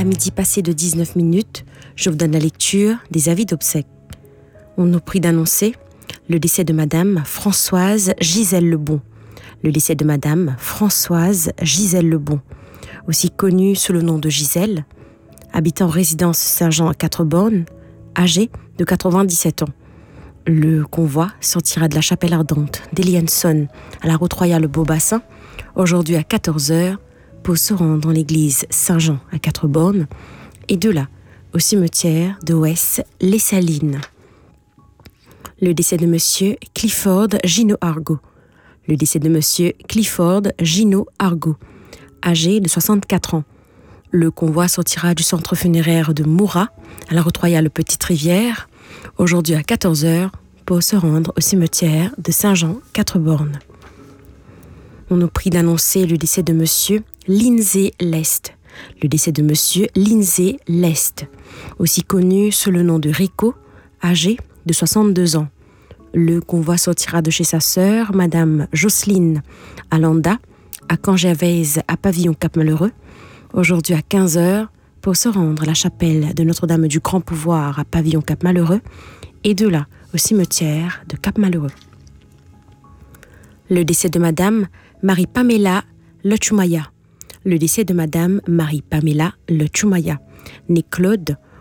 à midi passé de 19 minutes, je vous donne la lecture des avis d'obsèques. On nous prie d'annoncer le décès de Madame Françoise Gisèle Lebon. Le décès de Madame Françoise Gisèle Lebon, aussi connue sous le nom de Gisèle, habitant résidence Saint-Jean à 4 bornes, âgée de 97 ans. Le convoi sortira de la chapelle ardente d'Elianson à la route royale Beaubassin, aujourd'hui à 14h, pour se rendre dans l'église Saint-Jean à 4 bornes, et de là au cimetière de Ouest-les Salines. Le décès de Monsieur Clifford Gino Argo. Le décès de Monsieur Clifford Gino Argo, âgé de 64 ans. Le convoi sortira du centre funéraire de Moura, à la route royale Petite-Rivière, aujourd'hui à 14h, pour se rendre au cimetière de Saint-Jean, 4 bornes. On nous prie d'annoncer le décès de Monsieur Lindsay Lest. Le décès de Monsieur Lindsay Lest, aussi connu sous le nom de Rico, âgé de 62 ans. Le convoi sortira de chez sa sœur, Madame Jocelyne Alanda, à Cangervaise, à Pavillon Cap-Malheureux, aujourd'hui à 15h, pour se rendre à la chapelle de Notre-Dame du Grand Pouvoir à Pavillon Cap-Malheureux, et de là au cimetière de Cap-Malheureux. Le décès de Madame Marie-Pamela Lechumaya. Le décès de Madame Marie-Pamela Lechumaya, née Claude,